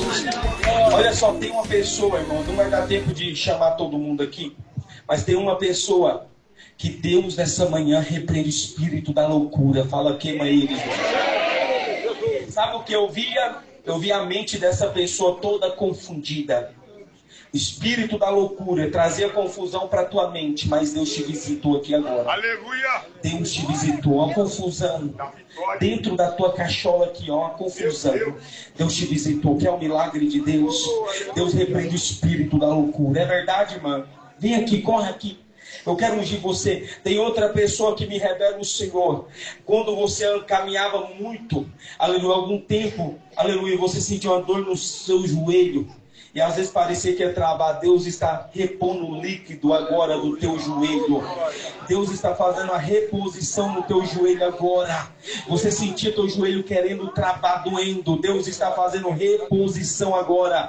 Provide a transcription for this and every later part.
Jesus. Olha só, tem uma pessoa, irmão, não vai dar tempo de chamar todo mundo aqui, mas tem uma pessoa que Deus nessa manhã repreende o espírito da loucura. Fala, queima ele, Jesus. Sabe o que eu via? Eu via a mente dessa pessoa toda confundida. O espírito da loucura trazia confusão para tua mente, mas Deus te visitou aqui agora. Aleluia! Deus te visitou, uma confusão dentro da tua cachola aqui, ó, uma confusão. Deus te visitou, que é o milagre de Deus. Deus repreende o espírito da loucura. É verdade, irmão? Vem aqui, corre aqui. Eu quero ungir você. Tem outra pessoa que me revela o Senhor. Quando você caminhava muito, aleluia, algum tempo, aleluia, você sentiu uma dor no seu joelho. E às vezes parecia que ia travar. Deus está repondo o líquido agora do teu joelho. Deus está fazendo a reposição no teu joelho agora. Você sentia teu joelho querendo travar, doendo. Deus está fazendo reposição agora.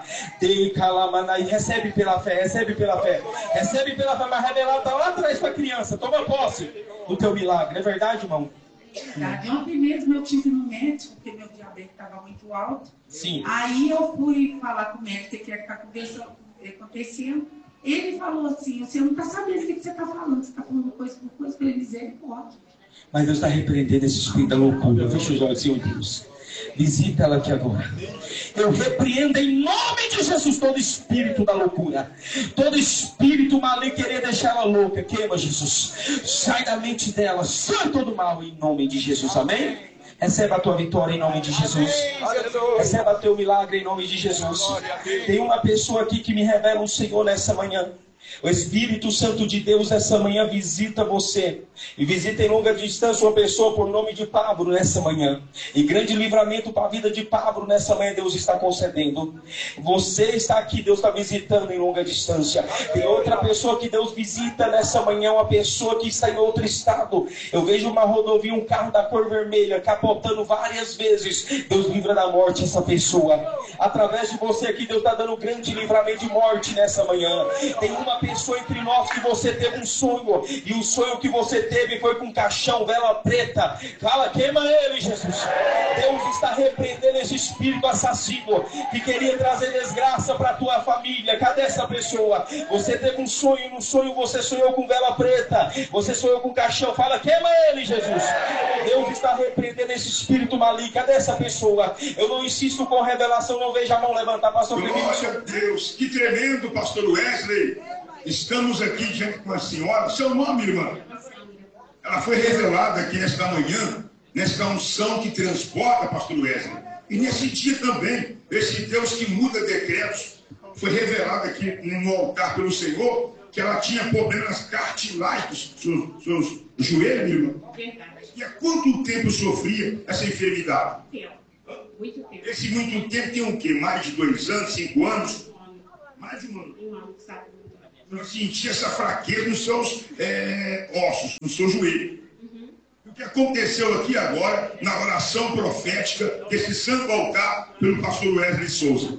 Recebe pela fé, recebe pela fé. Recebe pela fé, mas revelada lá atrás para a criança. Toma posse do teu milagre. É verdade, irmão? Verdade. Ontem mesmo eu tive no médico, porque meu diabetes estava muito alto. Sim. Aí eu fui falar com o médico que está acontecendo. Ele falou assim, você não está sabendo o que você está falando. Você está falando coisa por coisa, para ele dizer, pode. Mas Deus está repreendendo esse espírito da loucura. Fecha os olhos, Senhor Deus. Visita ela aqui agora. Eu repreendo em nome de Jesus todo espírito da loucura. Todo espírito maligno querer deixar ela louca. Queima, Jesus. Sai da mente dela. Sai todo mal em nome de Jesus. Amém? Receba a tua vitória em nome de Jesus. Receba o teu milagre em nome de Jesus. Tem uma pessoa aqui que me revela o Senhor nessa manhã. O Espírito Santo de Deus essa manhã visita você. E visita em longa distância uma pessoa por nome de Pablo nessa manhã. E grande livramento para a vida de Pablo nessa manhã Deus está concedendo. Você está aqui, Deus está visitando em longa distância. Tem outra pessoa que Deus visita nessa manhã, uma pessoa que está em outro estado. Eu vejo uma rodovia, um carro da cor vermelha capotando várias vezes. Deus livra da morte essa pessoa. Através de você aqui Deus está dando grande livramento de morte nessa manhã. Tem uma pessoa entre nós que você teve um sonho, e o sonho que você teve foi com caixão, vela preta. Fala, queima ele, Jesus. Deus está repreendendo esse espírito assassino que queria trazer desgraça para a tua família. Cadê essa pessoa? Você teve um sonho, no sonho você sonhou com vela preta, você sonhou com caixão. Fala, queima ele, Jesus. Deus está repreendendo esse espírito maligno. Cadê essa pessoa? Eu não insisto com revelação, não vejo a mão levantar, pastor. Glória a Deus, que tremendo, pastor Wesley. Estamos aqui diante com a senhora. Seu nome, irmã? Ela foi revelada aqui nesta manhã, nesta unção que transporta, pastor Wesley. E nesse dia também, esse Deus que muda decretos, foi revelado aqui no altar pelo Senhor, que ela tinha problemas cartilagens dos seus joelhos, irmã. E há quanto tempo sofria essa enfermidade? Muito tempo. Esse muito tempo tem o quê? Mais de 2 anos, 5 anos? Mais de um ano. Ela sentia essa fraqueza nos seus ossos, no seu joelho. O que aconteceu aqui agora, na oração profética desse santo altar pelo pastor Wesley Souza?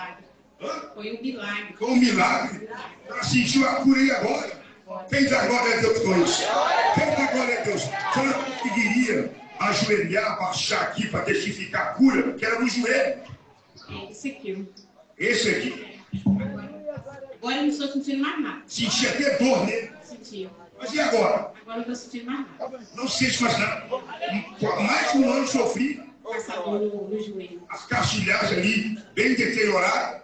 Foi um milagre. Foi um milagre. Ela sentiu a cura aí agora. Quem dá glória a Deus com isso? Quem dá glória a Deus? Se ela conseguiria ajoelhar, baixar aqui para testificar a cura, que era no joelho. Esse aqui. Esse aqui. Agora eu não estou sentindo mais nada. Sentia até dor, né? Sentia. Mas e agora? Agora eu não estou sentindo mais nada. Não sente mais nada. Mais de 1 ano sofri. Essa dor no joelho. As cartilhagens ali, bem deterioradas.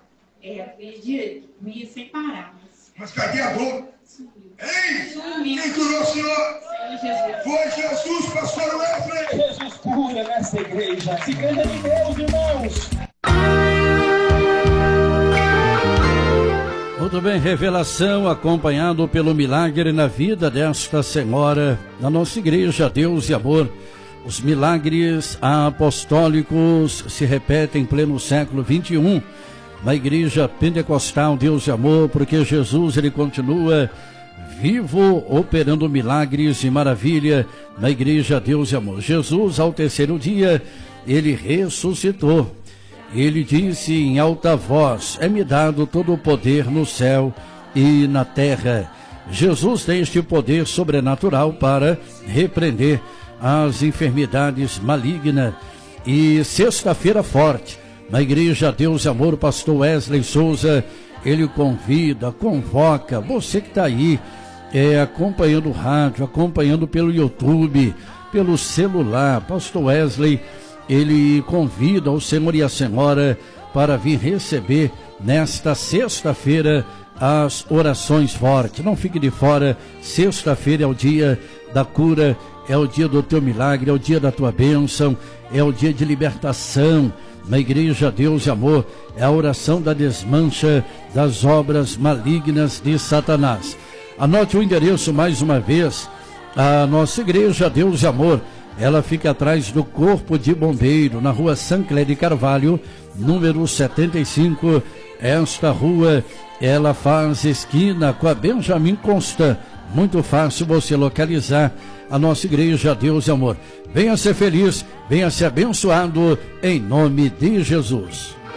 Eu ia sem parar. Mas cadê a dor? Sumiu. Ei! Sumiu. Quem curou o senhor? Jesus. Foi Jesus, pastor Wesley! Jesus cura nessa igreja. Essa igreja é de Deus, irmãos. Muito bem, revelação acompanhado pelo milagre na vida desta senhora, na nossa igreja Deus e Amor. Os milagres apostólicos se repetem em pleno século 21, na igreja pentecostal Deus e Amor, porque Jesus ele continua vivo, operando milagres e maravilha na igreja Deus e Amor. Jesus, ao 3º dia, ele ressuscitou. Ele disse em alta voz: é-me dado todo o poder no céu e na terra. Jesus tem este poder sobrenatural para repreender as enfermidades malignas. E sexta-feira forte, Na Igreja Deus e Amor, pastor Wesley Souza, ele convida, convoca, você que está aí, acompanhando o rádio, acompanhando pelo YouTube, pelo celular, pastor Wesley, ele convida o senhor e a senhora para vir receber nesta sexta-feira as orações fortes. Não fique de fora, sexta-feira é o dia da cura, é o dia do teu milagre, é o dia da tua bênção, é o dia de libertação. Na Igreja Deus e Amor, é a oração da desmancha das obras malignas de Satanás. Anote o endereço mais uma vez. A nossa Igreja Deus e Amor, ela fica atrás do Corpo de Bombeiro, na rua Sancler de Carvalho, número 75. Esta rua, ela faz esquina com a Benjamin Constant. Muito fácil você localizar a nossa Igreja Deus e Amor. Venha ser feliz, venha ser abençoado, em nome de Jesus.